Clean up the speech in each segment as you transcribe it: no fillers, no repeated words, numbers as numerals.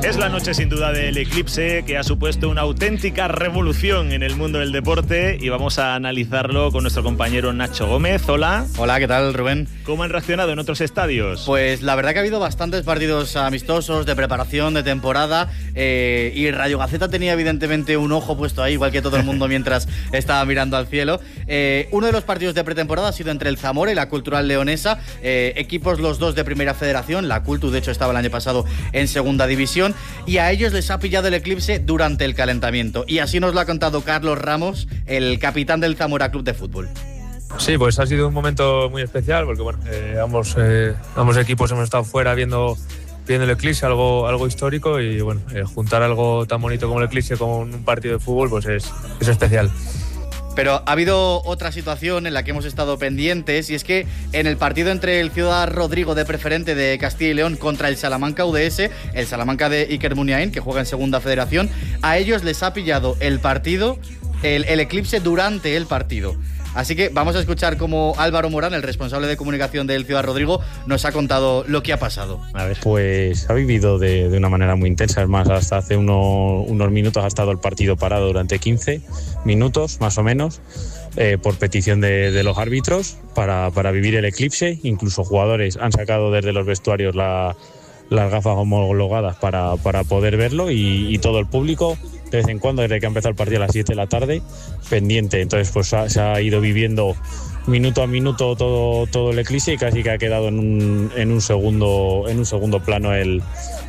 Es la noche sin duda del eclipse que ha supuesto una auténtica revolución en el mundo del deporte y vamos a analizarlo con nuestro compañero Nacho Gómez. Hola. Hola, ¿qué tal, Rubén? ¿Cómo han reaccionado en otros estadios? Pues la verdad que ha habido bastantes partidos amistosos de preparación, de temporada, y Radio Gaceta tenía evidentemente un ojo puesto ahí, igual que todo el mundo mientras estaba mirando al cielo. Uno de los partidos de pretemporada ha sido entre el Zamora y la Cultural Leonesa, equipos los dos de Primera Federación. La Cultu de hecho estaba el año pasado en Segunda División y a ellos les ha pillado el eclipse durante el calentamiento, y así nos lo ha contado Carlos Ramos, el capitán del Zamora Club de Fútbol. Sí, pues ha sido un momento muy especial porque bueno, ambos equipos hemos estado fuera viendo el eclipse, algo histórico, y bueno, juntar algo tan bonito como el eclipse con un partido de fútbol pues es especial. Pero ha habido otra situación en la que hemos estado pendientes, y es que en el partido entre el Ciudad Rodrigo de Preferente de Castilla y León contra el Salamanca UDS, el Salamanca de Iker Muniain, que juega en Segunda Federación, a ellos les ha pillado el partido, el eclipse durante el partido. Así que vamos a escuchar cómo Álvaro Morán, el responsable de comunicación del Ciudad Rodrigo, nos ha contado lo que ha pasado. A ver. Pues ha vivido de una manera muy intensa. Es más, hasta hace unos minutos ha estado el partido parado durante 15 minutos, más o menos, por petición de los árbitros para vivir el eclipse. Incluso jugadores han sacado desde los vestuarios las gafas homologadas para poder verlo, y todo el público, de vez en cuando, desde que ha empezado el partido a las 7 de la tarde, pendiente. Entonces pues se ha ido viviendo minuto a minuto todo el eclipse, y casi que ha quedado en un segundo plano el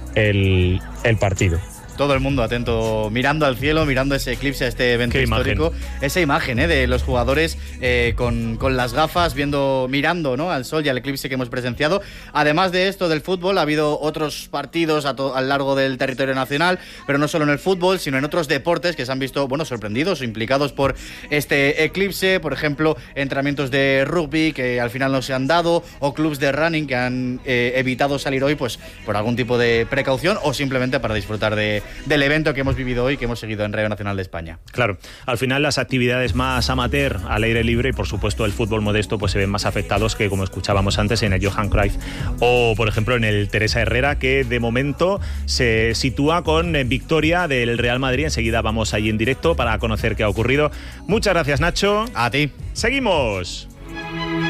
partido. Todo el mundo atento, mirando al cielo, mirando ese eclipse, este evento histórico. Esa imagen de los jugadores con las gafas, mirando, ¿no?, al sol y al eclipse que hemos presenciado. Además de esto del fútbol, ha habido otros partidos a lo largo del territorio nacional, pero no solo en el fútbol, sino en otros deportes que se han visto, sorprendidos o implicados por este eclipse. Por ejemplo, entrenamientos de rugby que al final no se han dado, o clubs de running que han evitado salir hoy pues por algún tipo de precaución, o simplemente para disfrutar del evento que hemos vivido hoy, que hemos seguido en Radio Nacional de España. Claro, al final las actividades más amateur, al aire libre, y por supuesto el fútbol modesto, pues se ven más afectados que, como escuchábamos antes, en el Johan Cruyff o por ejemplo en el Teresa Herrera, que de momento se sitúa con victoria del Real Madrid. Enseguida vamos allí en directo para conocer qué ha ocurrido. Muchas gracias, Nacho. A ti. Seguimos.